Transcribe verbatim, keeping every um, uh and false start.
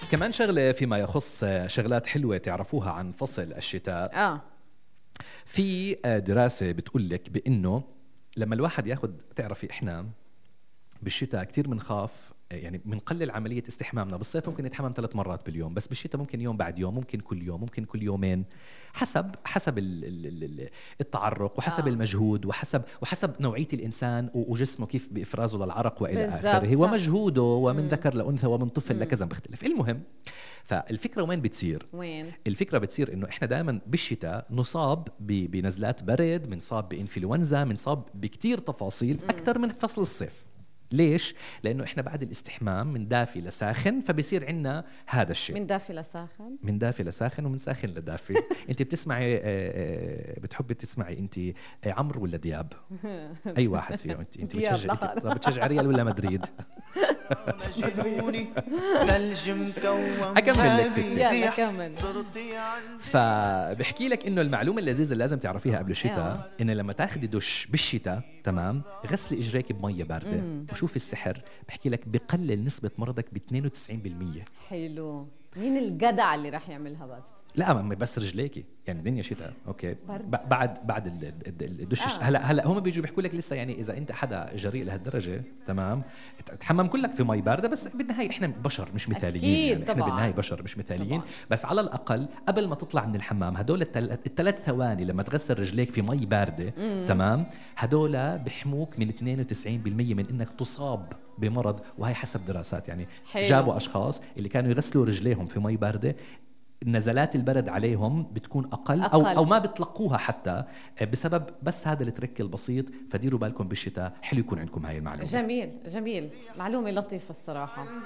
كمان شغلة فيما يخص شغلات حلوة تعرفوها عن فصل الشتاء. اه في دراسة بتقول لك بأنه لما الواحد ياخد، تعرفي إحنا بالشتاء كتير منخاف، يعني منقلل عملية استحمامنا. بالصيف ممكن نتحمم ثلاث مرات باليوم، بس بالشتاء ممكن يوم بعد يوم، ممكن كل يوم، ممكن كل يومين، حسب حسب ال- ال- ال- التعرق، وحسب آه. المجهود، وحسب وحسب نوعية الإنسان وجسمه كيف بإفرازه للعرق وإلى بالضبط، آخره، صح. ومجهوده، ومن مم. ذكر لأنثى ومن طفل مم. لكذا بيختلف. المهم، فالفكرة وين بتصير؟ وين؟ الفكرة بتصير إنه إحنا دائما بالشتاء نصاب ب- بنزلات برد، بنصاب بإنفلونزا، بنصاب بكتير تفاصيل أكثر من فصل الصيف. ليش؟ لأنه إحنا بعد الاستحمام من دافي لساخن، فبصير عنا هذا الشيء. من دافي لساخن. من دافي لساخن ومن ساخن لدافي. انت بتسمعي آه، آه، بتحبي تسمعي انت آه، عمرو ولا دياب؟ اي واحد فيهم انت؟ انت دياب بتشجعي لحاله. طب بتشجعي ريال ولا مدريد؟ مجنوني ثلج مكوم أكمل لك ستي. يلا كمل. فبحكي لك انه المعلومه اللذيذه اللي لازم تعرفيها قبل آه. الشتاء، انه لما تاخدي دش بالشتاء، تمام، غسلي اجريك بميه بارده، مم. وشوفي السحر، بحكي لك بقلل نسبه مرضك ب اثنين وتسعين بالمية. حلو. مين الجدع اللي راح يعملها بس؟ لا، ما بس رجليكي، يعني الدنيا شتاء، اوكي. برد. ب- بعد بعد ال- ال- ال- الدش. آه. هلا هلا هم بيجوا بيحكوا لك لسه، يعني اذا انت حدا جريء لهالدرجه، تمام، تحمم كلك في مي بارده، بس بالنهايه احنا بشر مش مثاليين. أكيد يعني احنا طبعاً. بالنهايه بشر مش مثاليين. طبعاً. بس على الاقل قبل ما تطلع من الحمام، هدول التل- الثلاث ثواني لما تغسل رجليك في مي بارده، تمام، هدول بحموك من اثنين وتسعين بالمية من انك تصاب بمرض. وهي حسب دراسات، يعني حلو. جابوا اشخاص اللي كانوا يغسلوا رجليهم في مي بارده، نزلات البرد عليهم بتكون أقل, أو, أقل. أو ما بتلقوها حتى، بسبب بس هذا الترك البسيط. فديروا بالكم بالشتاء، حلو يكون عندكم هاي المعلومة. جميل جميل، معلومة لطيفة الصراحة.